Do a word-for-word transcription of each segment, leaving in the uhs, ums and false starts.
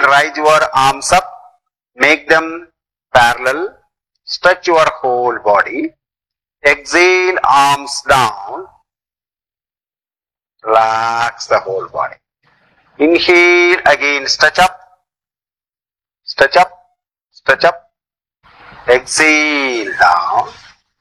rise your arms up, make them parallel, stretch your whole body. Exhale, arms down, relax the whole body. Inhale, again stretch up, stretch up, stretch up. Exhale down,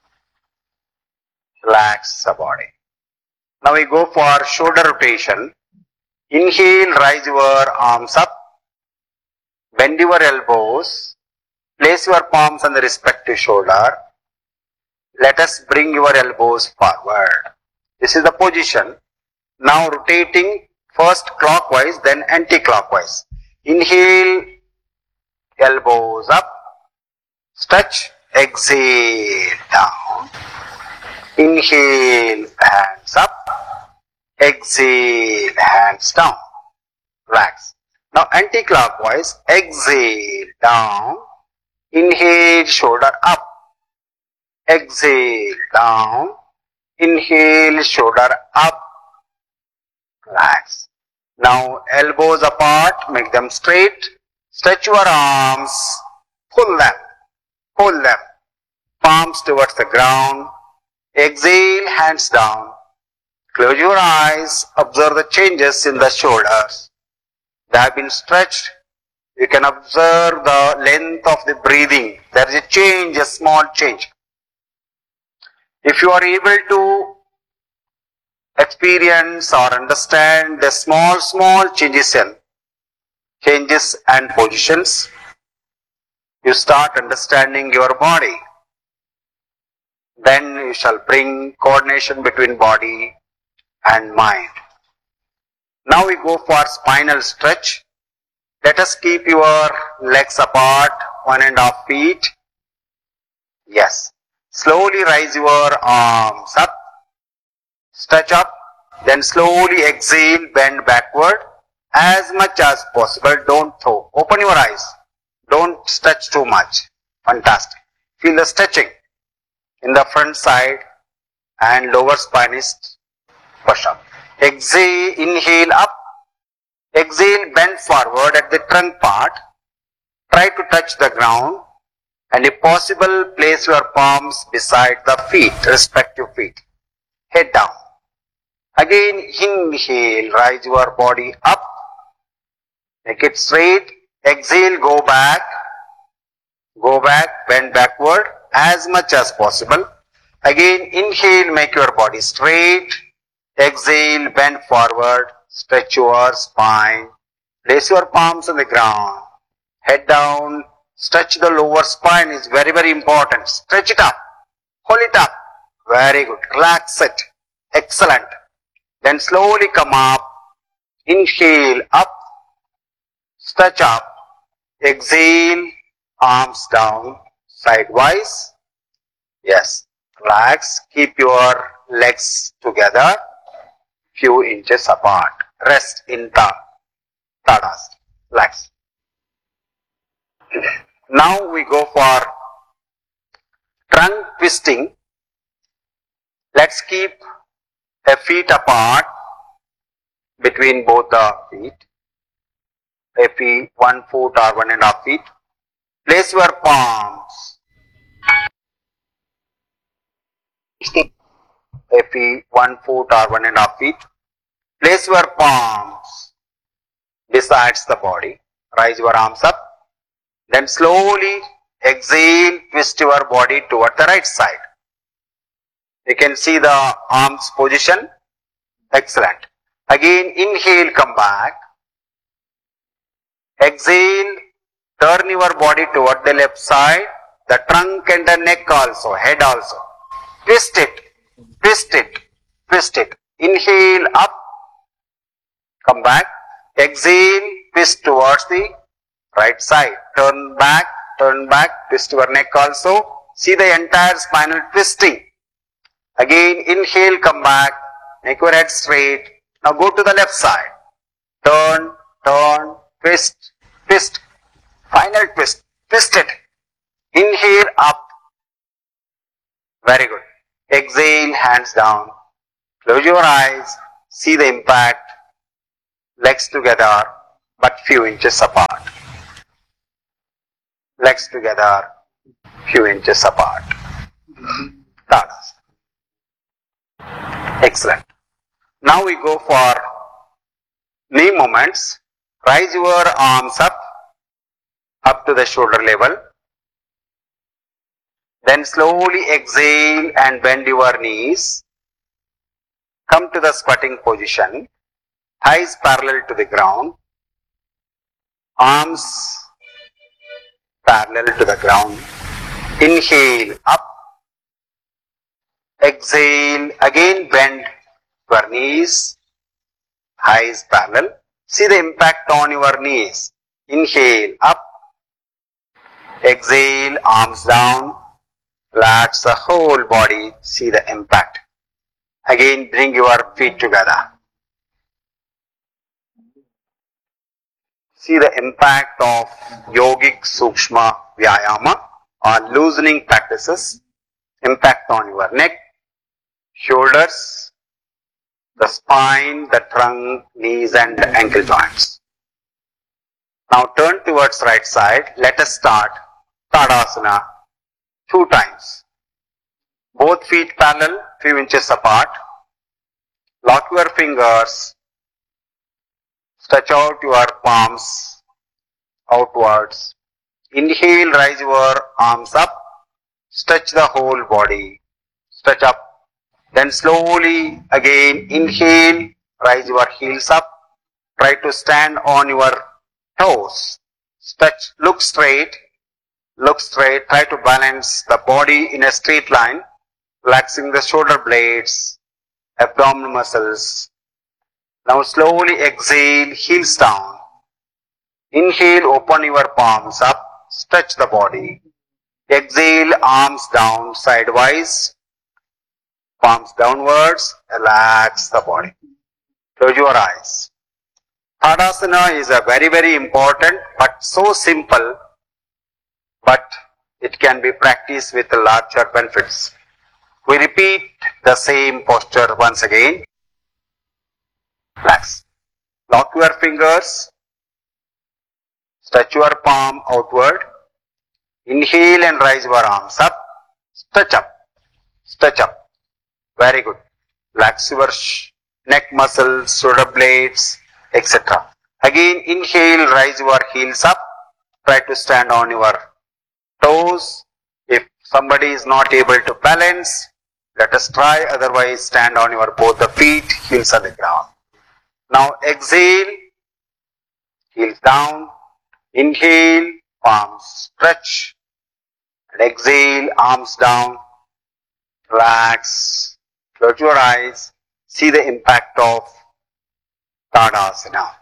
relax the body. Now we go for shoulder rotation. Inhale, rise your arms up, bend your elbows, place your palms on the respective shoulder. Let us bring your elbows forward. This is the position. Now rotating first clockwise, then anti-clockwise. Inhale, elbows up, stretch, exhale down. Inhale, hands up, exhale, hands down. Relax. Now anti-clockwise, exhale down, inhale, shoulder up, exhale down, inhale, shoulder up, relax. Now elbows apart, make them straight, stretch your arms, pull them, pull them, palms towards the ground, exhale, hands down, close your eyes, observe the changes in the shoulders. They have been stretched. You can observe the length of the breathing. There is a change, a small change. If you are able to experience or understand the small, small changes in changes and positions, you start understanding your body. Then you shall bring coordination between body and mind. Now we go for spinal stretch. Let us keep your legs apart, one and a half feet. Yes. Slowly rise your arms up, stretch up, then slowly exhale, bend backward as much as possible. Don't throw. Open your eyes. Don't stretch too much. Fantastic. Feel the stretching in the front side and lower spine is push up. Exhale, inhale up. Exhale, bend forward at the trunk part. Try to touch the ground. And if possible, place your palms beside the feet, respective feet. Head down. Again, inhale, rise your body up. Make it straight. Exhale, go back. Go back, bend backward as much as possible. Again, inhale, make your body straight. Exhale, bend forward. Stretch your spine. Place your palms on the ground. Head down. Stretch the lower spine is very, very important. Stretch it up. Hold it up. Very good. Relax it. Excellent. Then slowly come up. Inhale up. Stretch up. Exhale. Arms down. Sidewise. Yes. Relax. Keep your legs together. Few inches apart. Rest in the Tadasana. Relax. Now we go for trunk twisting. Let's keep a feet apart between both the feet. A feet, one foot or one and a half feet. Place your palms. A feet, one foot or one and a half feet. Place your palms besides the body. Rise your arms up. Then slowly exhale, twist your body toward the right side. You can see the arms position. Excellent. Again, inhale, come back. Exhale, turn your body toward the left side. The trunk and the neck also, head also. Twist it, twist it, twist it. Inhale, up. Come back. Exhale, twist towards the right side. Turn back, turn back, twist your neck also. See the entire spinal twisting. Again, inhale, come back. Make your head straight. Now go to the left side. Turn, turn, twist, twist. Final twist. Twist it. Inhale, up. Very good. Exhale, hands down. Close your eyes. See the impact. Legs together, but few inches apart. legs together, few inches apart. Tadasana. Excellent. Now we go for knee movements. Raise your arms up, up to the shoulder level. Then slowly exhale and bend your knees. Come to the squatting position. Thighs parallel to the ground. Arms parallel to the ground. Inhale up. Exhale, again bend your knees. Thighs parallel. See the impact on your knees. Inhale up. Exhale, arms down. Relax the whole body. See the impact. Again, bring your feet together. See the impact of yogic sukshma vyayama or loosening practices. Impact on your neck, shoulders, the spine, the trunk, knees and ankle joints. Now turn towards right side. Let us start Tadasana two times. Both feet parallel, few inches apart. Lock your fingers. Stretch out your palms outwards. Inhale, raise your arms up. Stretch the whole body. Stretch up. Then slowly again inhale, raise your heels up. Try to stand on your toes. Stretch, look straight. Look straight. Try to balance the body in a straight line. Relaxing the shoulder blades, abdominal muscles. Now slowly exhale, heels down. Inhale, open your palms up. Stretch the body. Exhale, arms down sidewise. Palms downwards. Relax the body. Close your eyes. Tadasana is a very very important but so simple, but it can be practiced with larger benefits. We repeat the same posture once again. Relax. Lock your fingers. Stretch your palm outward. Inhale and raise your arms up. Stretch up. Stretch up. Very good. Relax your neck muscles, shoulder blades, et cetera. Again, inhale, raise your heels up. Try to stand on your toes. If somebody is not able to balance, let us try. Otherwise, stand on your both the feet, heels on the ground. Now exhale, heels down. Inhale, palms stretch. And exhale, arms down. Relax. Close your eyes. See the impact of Tadasana.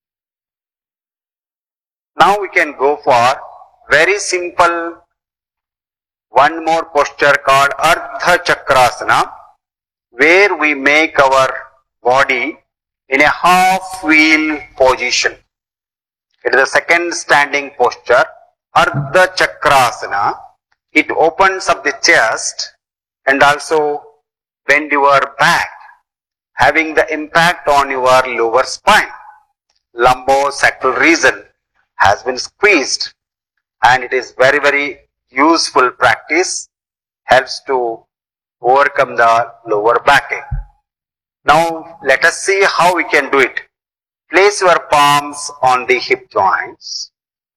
Now we can go for very simple one more posture called Ardha Chakrasana, where we make our body in a half wheel position. It is the second standing posture, Ardha Chakrasana. It opens up the chest and also bend your back, having the impact on your lower spine. Lumbosacral region has been squeezed, and it is very very useful practice, helps to overcome the lower backache. Now let us see how we can do it. Place your palms on the hip joints.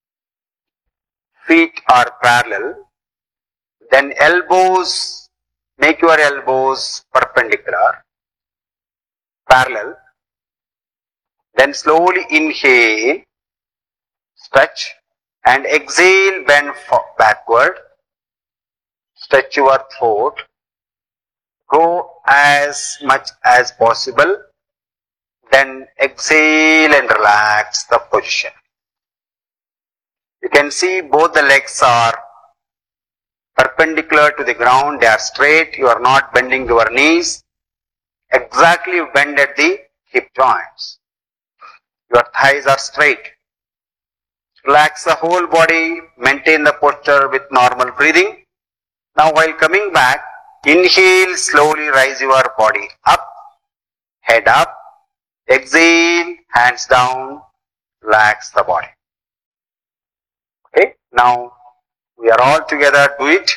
Feet are parallel. Then elbows, make your elbows perpendicular, parallel. Then slowly inhale, stretch, and exhale, bend backward. Stretch your throat. Go as much as possible. Then exhale and relax the position. You can see both the legs are perpendicular to the ground. They are straight. You are not bending your knees. Exactly you bend at the hip joints. Your thighs are straight. Relax the whole body. Maintain the posture with normal breathing. Now while coming back, inhale, slowly rise your body up, head up. Exhale, hands down, relax the body. Okay, now We are all together. Do it.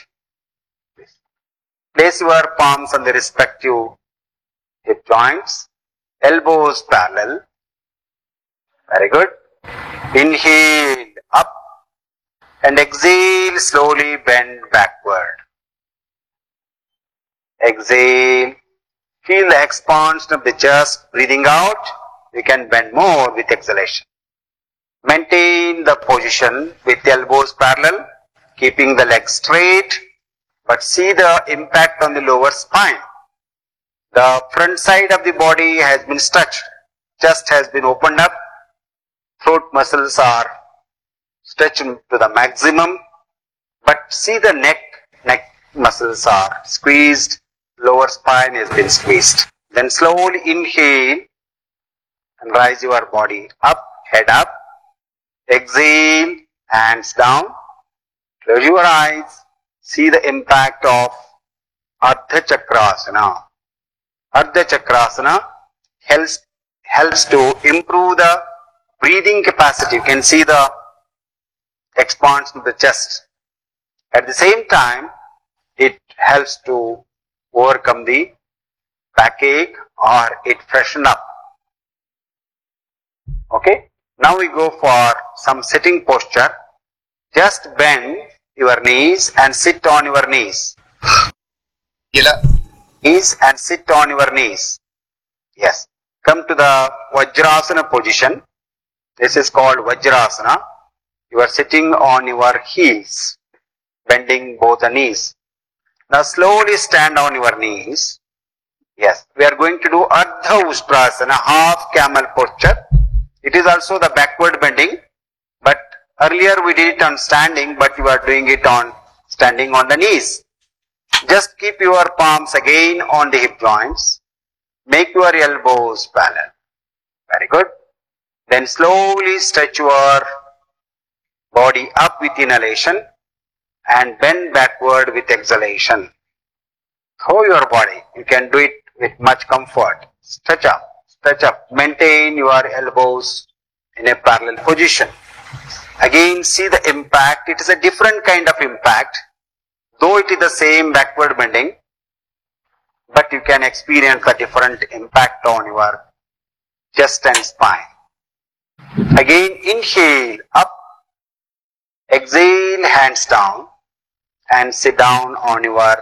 Place your palms on the respective hip joints. Elbows parallel. Very good. Inhale up and exhale, slowly bend backward. Exhale. Feel the expansion of the chest. Breathing out, you can bend more with exhalation. Maintain the position with elbows parallel, keeping the legs straight, but see the impact on the lower spine. The front side of the body has been stretched. Chest has been opened up. Throat muscles are stretched to the maximum, but see the neck, neck muscles are squeezed. Lower spine has been squeezed. Then slowly inhale and rise your body up, head up. Exhale, hands down. Close your eyes. See the impact of Ardha Chakrasana. Ardha Chakrasana helps, helps to improve the breathing capacity. You can see the expansion of the chest. At the same time, it helps to overcome the backache or it freshen up. Okay. Now we go for some sitting posture. Just bend your knees and sit on your knees. Knees and sit on your knees. Yes. Come to the Vajrasana position. This is called Vajrasana. You are sitting on your heels, bending both the knees. Now slowly stand on your knees. Yes. We are going to do Ardha Ustrasana, half camel posture. It is also the backward bending, but earlier we did it on standing, but you are doing it on standing on the knees. Just keep your palms again on the hip joints. Make your elbows parallel. Very good. Then slowly stretch your body up with inhalation and bend backward with exhalation. Throw your body. You can do it with much comfort. Stretch up. Stretch up. Maintain your elbows in a parallel position. Again, see the impact. It is a different kind of impact. Though it is the same backward bending, but you can experience a different impact on your chest and spine. Again, inhale up. Exhale, hands down. And sit down on your,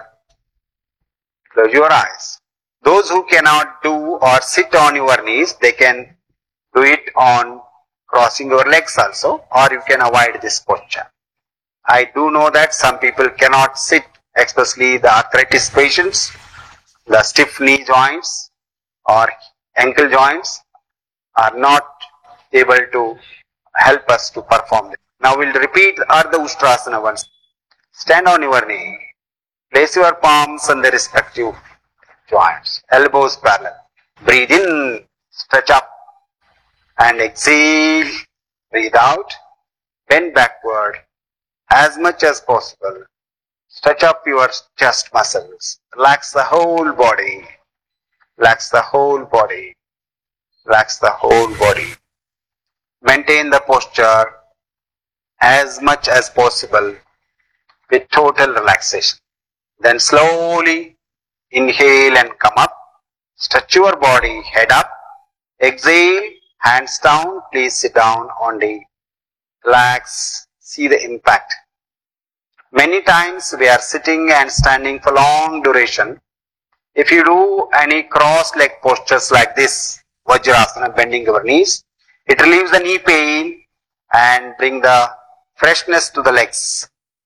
close your eyes. Those who cannot do or sit on your knees, they can do it on crossing your legs also, or you can avoid this posture. I do know that some people cannot sit, especially the arthritis patients, the stiff knee joints or ankle joints are not able to help us to perform this. Now we'll repeat Ardha Ustrasana once. Stand on your knee. Place your palms on the respective joints. Elbows parallel. Breathe in. Stretch up. And exhale. Breathe out. Bend backward as much as possible. Stretch up your chest muscles. Relax the whole body. Relax the whole body. Relax the whole body. Maintain the posture as much as possible with total relaxation. Then slowly inhale and come up. Stretch your body, head up. Exhale, hands down. Please sit down on the relax. See the impact. Many times we are sitting and standing for long duration. If you do any cross leg postures like this, Vajrasana, bending your knees, it relieves the knee pain and bring the freshness to the legs.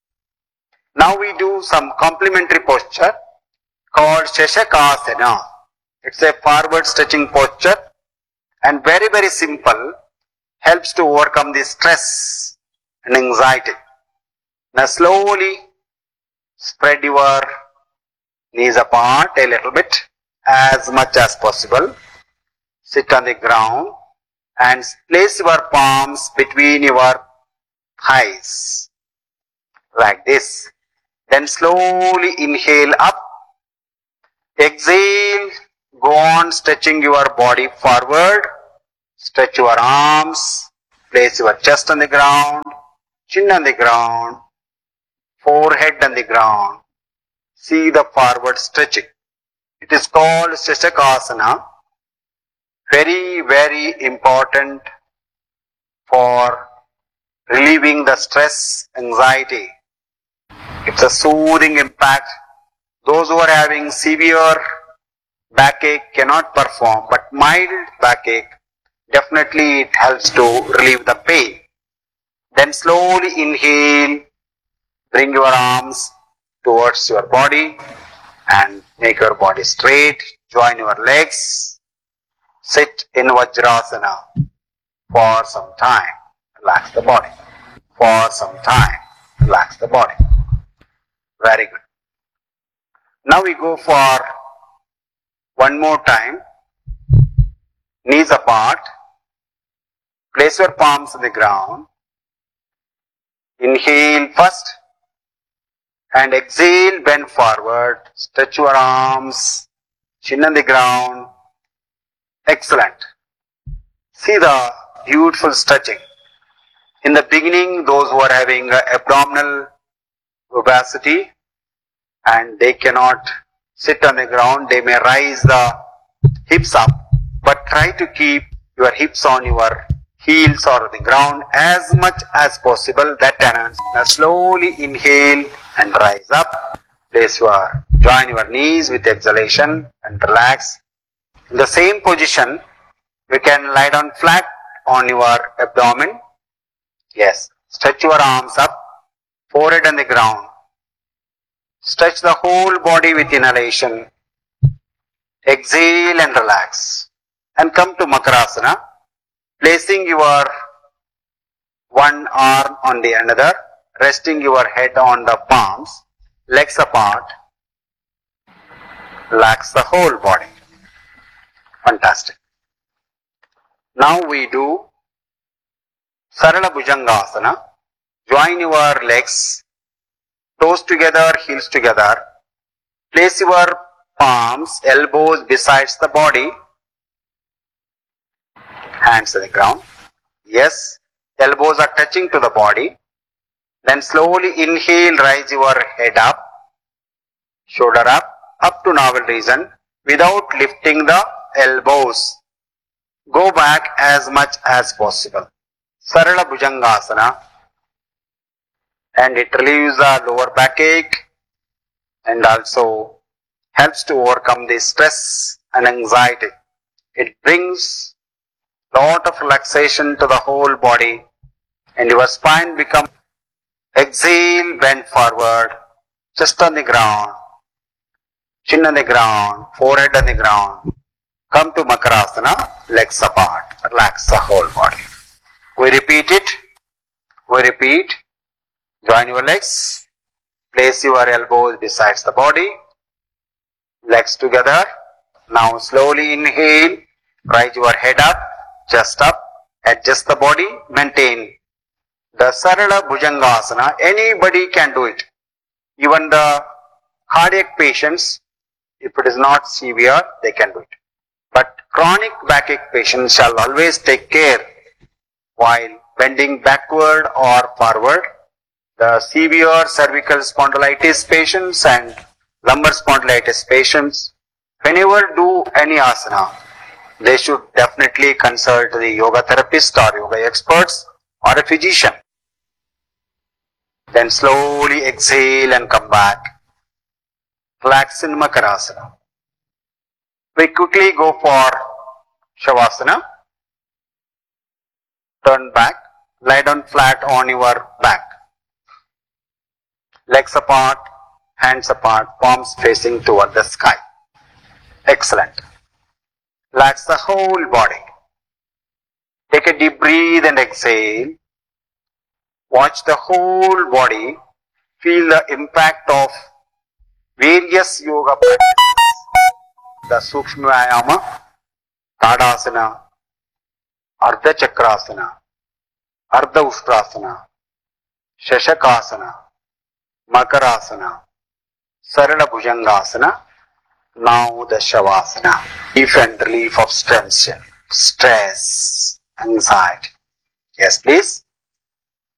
Now we do some complementary posture called Shashakasana. It's a forward stretching posture and very very simple, helps to overcome the stress and anxiety. Now slowly spread your knees apart a little bit as much as possible. Sit on the ground and place your palms between your thighs like this. Then slowly inhale up. Exhale. Go on stretching your body forward. Stretch your arms. Place your chest on the ground. Chin on the ground. forehead on the ground. See the forward stretching. It is called Shashakasana. Very, very important for relieving the stress, anxiety. It's a soothing impact. Those who are having severe backache cannot perform, but mild backache, definitely it helps to relieve the pain. Then slowly inhale, bring your arms towards your body and make your body straight. Join your legs. Sit in Vajrasana for some time. Relax the body. For some time. Relax the body. Very good. Now we go for one more time. Knees apart. Place your palms on the ground. Inhale first. And exhale, bend forward. Stretch your arms. Chin on the ground. Excellent. See the beautiful stretching. In the beginning, those who are having abdominal obesity and they cannot sit on the ground, they may rise the hips up, but try to keep your hips on your heels or the ground as much as possible. That enhances. Now slowly inhale and rise up. Place your, join your knees with exhalation and relax. In the same position, you can lie down flat on your abdomen. Yes. Stretch your arms up, forehead on the ground. Stretch the whole body with inhalation. Exhale and relax. And come to Makarasana. Placing your one arm on the another. Resting your head on the palms. Legs apart. Relax the whole body. Fantastic. Now we do Sarala Bhujangasana. Join your legs, toes together, heels together. Place your palms, elbows besides the body. Hands on the ground. Yes, elbows are touching to the body. Then slowly inhale, raise your head up, shoulder up, up to navel region without lifting the elbows. Go back as much as possible. Sarala Bhujangasana. And it relieves the lower backache and also helps to overcome the stress and anxiety. It brings lot of relaxation to the whole body and your spine becomes. Exhale, bend forward, chest on the ground, chin on the ground, forehead on the ground. Come to Makarasana, legs apart. Relax the whole body. We repeat it. We repeat. Join your legs. Place your elbows besides the body. Legs together. Now slowly inhale. Raise your head up, chest up. Adjust the body. Maintain. The Sarala Bhujangasana, anybody can do it. Even the cardiac patients, if it is not severe, they can do it. But chronic backache patients shall always take care while bending backward or forward. The severe cervical spondylitis patients and lumbar spondylitis patients, whenever do any asana, they should definitely consult the yoga therapist or yoga experts or a physician. Then slowly exhale and come back. Relax in Makarasana. We quickly go for Shavasana. Turn back. Lie down flat on your back. Legs apart, hands apart, palms facing toward the sky. Excellent. Relax the whole body. Take a deep breath and exhale. Watch the whole body. Feel the impact of various yoga practices. The Sukshma Vyayama, Tadasana, Ardha Chakrasana, Ardha Ushtrasana, Shashakasana, Makarasana, Sarala Bhujangasana, now the Shavasana. Relief and relief of tension, stress, anxiety. Yes, please.